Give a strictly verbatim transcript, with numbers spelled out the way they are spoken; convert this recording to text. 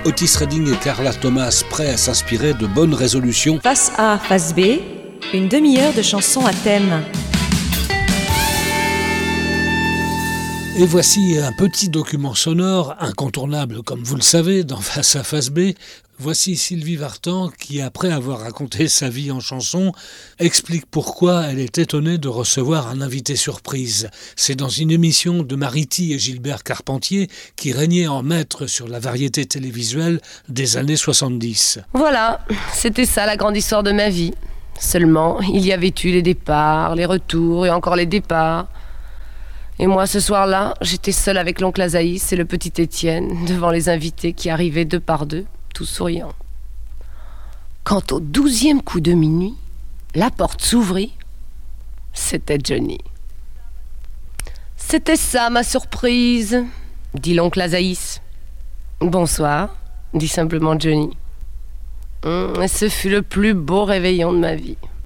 Otis Redding et Carla Thomas, prêts à s'inspirer de bonnes résolutions. Face A, face B, une demi-heure de chansons à thème. Et voici un petit document sonore, incontournable comme vous le savez, dans Face A, face B. Voici Sylvie Vartan qui, après avoir raconté sa vie en chanson, explique pourquoi elle est étonnée de recevoir un invité surprise. C'est dans une émission de Mariti et Gilbert Carpentier qui régnaient en maître sur la variété télévisuelle des années soixante-dix. Voilà, c'était ça la grande histoire de ma vie. Seulement, il y avait eu les départs, les retours et encore les départs. Et moi, ce soir-là, j'étais seule avec l'oncle Azaïs et le petit Étienne devant les invités qui arrivaient deux par deux, tous souriants. Quand au douzième coup de minuit, la porte s'ouvrit, c'était Johnny. C'était ça ma surprise, dit l'oncle Azaïs. Bonsoir, dit simplement Johnny. Et ce fut le plus beau réveillon de ma vie.